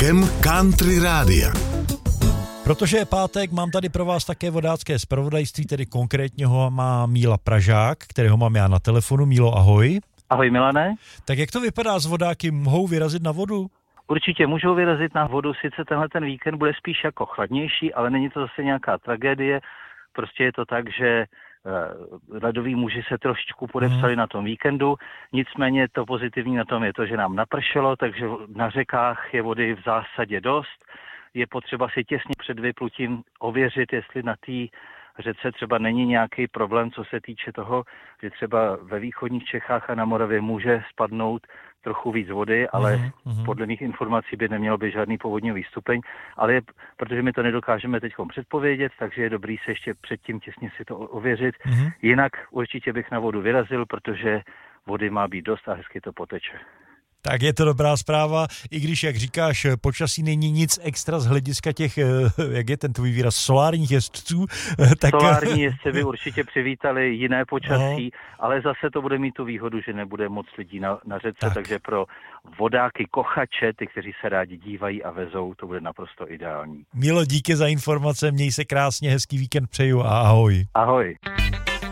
víkem Country Rádia. Protože je pátek, mám tady pro vás také vodácké zpravodajství, tedy konkrétně ho má Míla Pražák, kterého mám já na telefonu. Mílo, ahoj. Ahoj Milane. Tak jak to vypadá s vodáky? Mohou vyrazit na vodu? Určitě můžou vyrazit na vodu, sice ten víkend bude spíš jako chladnější, ale není to zase nějaká tragédie. Prostě je to tak, že ledoví muži se trošičku podepsali na tom víkendu, nicméně to pozitivní na tom je to, že nám napršelo, takže na řekách je vody v zásadě dost. Je potřeba si těsně před vyplutím ověřit, jestli na té řece třeba není nějaký problém, co se týče toho, že třeba ve východních Čechách a na Moravě může spadnout trochu víc vody, ale podle mých informací by nemělo být žádný povodňový stupeň, ale protože my to nedokážeme teď předpovědět, takže je dobrý se ještě předtím těsně si to ověřit. Jinak určitě bych na vodu vyrazil, protože vody má být dost a hezky to poteče. Tak je to dobrá zpráva, i když, jak říkáš, počasí není nic extra z hlediska těch, jak je ten tvůj výraz, solárních jezdců. Tak... Solární jezdce by určitě přivítali jiné počasí, ale zase to bude mít tu výhodu, že nebude moc lidí na řece, takže pro vodáky, kochače, ty, kteří se rádi dívají a vezou, to bude naprosto ideální. Mílo, díky za informace, měj se krásně, hezký víkend přeju a ahoj. Ahoj.